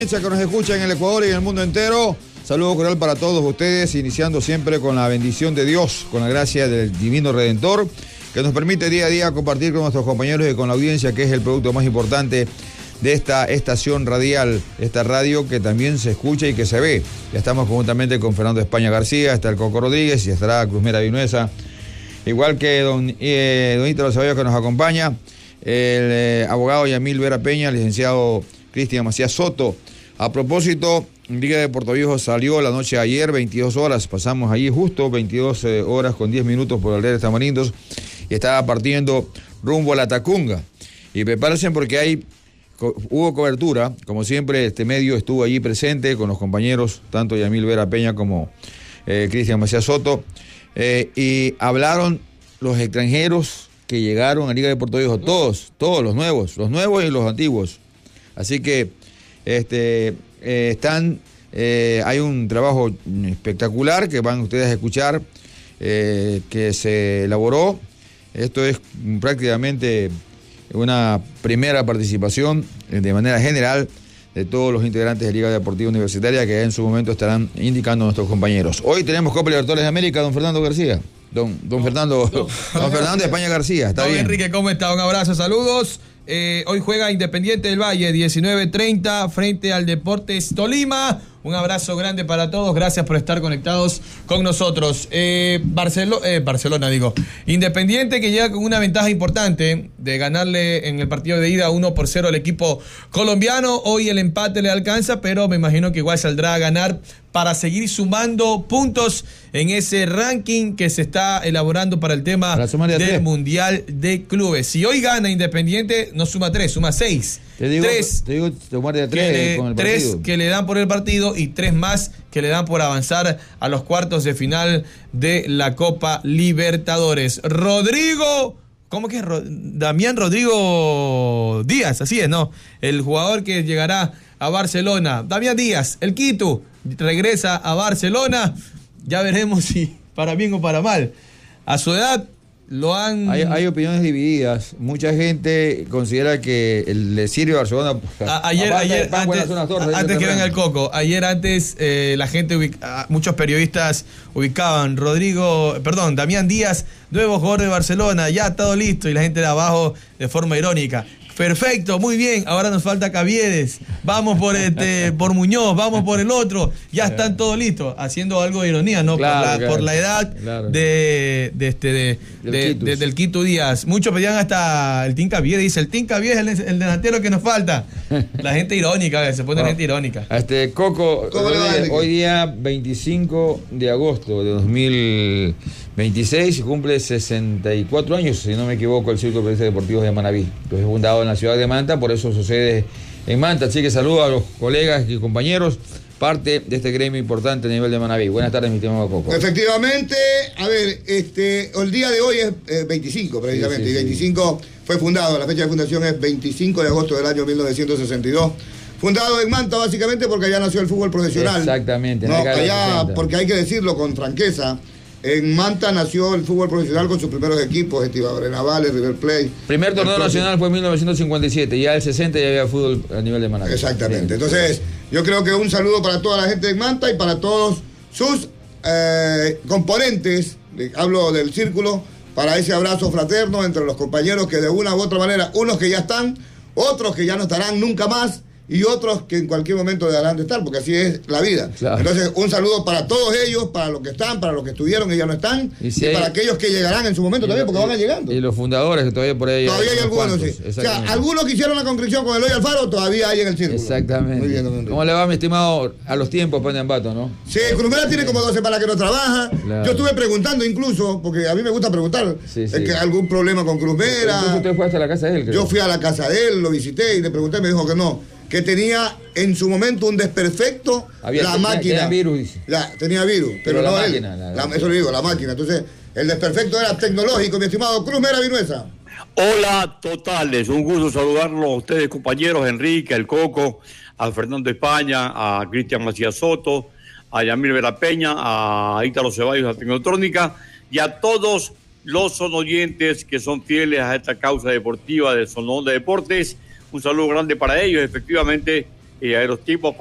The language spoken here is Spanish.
Que nos escucha en el Ecuador y en el mundo entero. Saludo cordial para todos ustedes, iniciando siempre con la bendición de Dios, con la gracia del Divino Redentor, que nos permite día a día compartir con nuestros compañeros y con la audiencia, que es el producto más importante de esta estación radial, esta radio que también se escucha y que se ve. Ya estamos conjuntamente con Fernando España García, está el Coco Rodríguez y estará Cruzmera Vinuesa, igual que don Ítalo Ceballos, que nos acompaña, el abogado Yamil Vera Peña, el licenciado Cristian Macías Soto. A propósito, Liga de Puerto Viejo salió la noche de ayer, 22 horas, pasamos allí justo 22 horas con 10 minutos por Aldea de Tamarindos, y estaba partiendo rumbo a la Tacunga. Y prepárense porque hubo cobertura, como siempre este medio estuvo allí presente con los compañeros, tanto Yamil Vera Peña como Cristian Macías Soto, y hablaron los extranjeros que llegaron a Liga de Puerto Viejo, todos los nuevos y los antiguos. Así que hay un trabajo espectacular que van ustedes a escuchar, que se elaboró. Esto es prácticamente una primera participación de manera general de todos los integrantes de Liga Deportiva Universitaria, que en su momento estarán indicando a nuestros compañeros. Hoy tenemos Copa Libertadores de América, don Fernando García. Don Fernando de España García, está bien. Enrique, ¿cómo está? Un abrazo, saludos. Hoy juega Independiente del Valle, 19:30, frente al Deportes Tolima. Un abrazo grande para todos, gracias por estar conectados con nosotros. Independiente, que llega con una ventaja importante de ganarle en el partido de ida 1-0 al equipo colombiano. Hoy el empate le alcanza, pero me imagino que igual saldrá a ganar para seguir sumando puntos en ese ranking que se está elaborando para el tema del Mundial de Clubes. Si hoy gana Independiente, no suma 3, suma 6. Te digo sumar de 3 con el partido. 3 que le dan por el partido y 3 más que le dan por avanzar a los cuartos de final de la Copa Libertadores. Rodrigo, ¿cómo que es? Damián Rodrigo Díaz, así es, ¿no? El jugador que llegará a Barcelona. Damián Díaz, el Quito, regresa a Barcelona. Ya veremos si para bien o para mal. A su edad lo han... Hay opiniones divididas. Mucha gente considera que le sirve a Barcelona. Antes que venga el Coco, la gente, muchos periodistas ubicaban Damián Díaz, nuevo jugador de Barcelona, ya todo listo, y la gente de abajo de forma irónica. Perfecto, muy bien, ahora nos falta Caviedes, vamos por Muñoz, vamos por el otro, ya están todos listos, haciendo algo de ironía, ¿no? Por la edad del Quito Díaz. Muchos pedían hasta el Team Caviedes, dice el Team Caviedes es el delantero que nos falta. La gente irónica, se pone gente irónica. Coco, hoy día 25 de agosto de 2026 cumple 64 años, si no me equivoco, el Círculo de Periodistas Deportivos de Manabí. Entonces, fundado en la ciudad de Manta, por eso sucede en Manta. Así que saludo a los colegas y compañeros, parte de este gremio importante a nivel de Manabí. Buenas tardes, mi estimado Coco. Efectivamente, a ver, el día de hoy es 25 precisamente, y 25 fue fundado, la fecha de fundación es 25 de agosto del año 1962. Fundado en Manta básicamente porque allá nació el fútbol profesional. Exactamente. No, allá, porque hay que decirlo con franqueza, en Manta nació el fútbol profesional con sus primeros equipos, Estibadores Navales, River Plate. Primer torneo nacional fue en 1957, ya el 60 ya había fútbol a nivel de Manabí. Exactamente. Bien. Entonces, yo creo que un saludo para toda la gente de Manta y para todos sus componentes, hablo del círculo, para ese abrazo fraterno entre los compañeros que de una u otra manera, unos que ya están, otros que ya no estarán nunca más, y otros que en cualquier momento dejarán de estar, porque así es la vida. Claro. Entonces, un saludo para todos ellos, para los que están, para los que estuvieron y ya no están, y para aquellos que llegarán en su momento también, porque van llegando. Y los fundadores que todavía por ahí... Todavía hay algunos, sí. O sea, algunos que hicieron la conscripción con Eloy Alfaro, todavía hay en el círculo. Exactamente. Muy bien, ¿cómo le va, mi estimado, a los tiempos, Pan de Ambato, no? Sí, Cruzmera tiene como 12 para que no trabaja. Claro. Yo estuve preguntando incluso, porque a mí me gusta preguntar, es que algún problema con Cruzmera. Entonces usted fue hasta la casa de él, creo. Yo fui a la casa de él, lo visité y le pregunté, me dijo que no, que tenía en su momento un desperfecto la máquina. Tenía virus, dice. Tenía virus, pero no la él. Máquina, eso le digo, la máquina. Entonces, el desperfecto era tecnológico, mi estimado Cruzmera Vinuesa. Hola, totales. Un gusto saludarlos a ustedes, compañeros, Enrique, el Coco, a Fernando España, a Cristian Macías Soto, a Yamil Vera Peña, a Ítalo Ceballos, a Tecnotrónica, y a todos los sonoyentes que son fieles a esta causa deportiva de Sonón de Deportes. Un saludo grande para ellos. Efectivamente, y a los tipos